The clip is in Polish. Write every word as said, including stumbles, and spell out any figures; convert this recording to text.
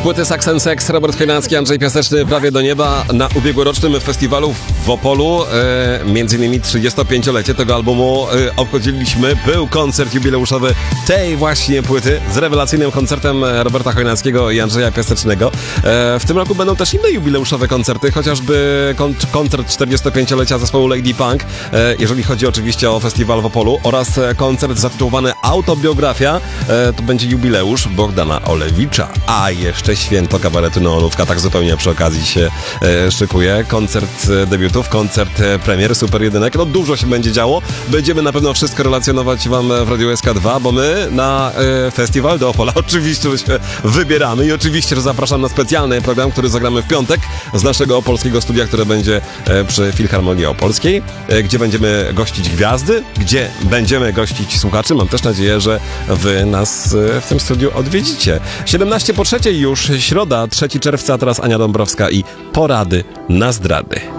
płyty Sax and Sex, Robert Chojnacki, Andrzej Piaseczny, Prawie do nieba. Na ubiegłorocznym festiwalu w Opolu, e, między innymi trzydziestopięciolecie tego albumu e, obchodziliśmy. Był koncert jubileuszowy tej właśnie płyty z rewelacyjnym koncertem Roberta Chojnackiego i Andrzeja Piasecznego. E, w tym roku będą też inne jubileuszowe koncerty, chociażby kon- koncert czterdziestopięciolecia zespołu Lady Punk, e, jeżeli chodzi oczywiście o festiwal w Opolu, oraz koncert zatytułowany Autobiografia. E, to będzie jubileusz Bogdana Olewicza, a jeszcze święto kabaretu Neonówka, tak zupełnie przy okazji się e, szykuje. Koncert debiutów, koncert premier, super jedynek. No dużo się będzie działo. Będziemy na pewno wszystko relacjonować wam w Radiu S K dwa, bo my na e, festiwal do Opola oczywiście że się wybieramy i oczywiście, że zapraszam na specjalny program, który zagramy w piątek z naszego opolskiego studia, które będzie e, przy Filharmonii Opolskiej, e, gdzie będziemy gościć gwiazdy, gdzie będziemy gościć słuchaczy. Mam też nadzieję, że wy nas e, w tym studiu odwiedzicie. siedemnaście po trzeciej już, środa, trzeciego czerwca, teraz Ania Dąbrowska i Porady na zdrady.